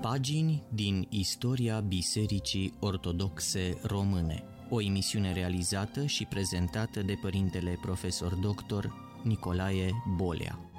Pagini din istoria Bisericii Ortodoxe Române. O emisiune realizată și prezentată de părintele profesor dr. Nicolae Bolea.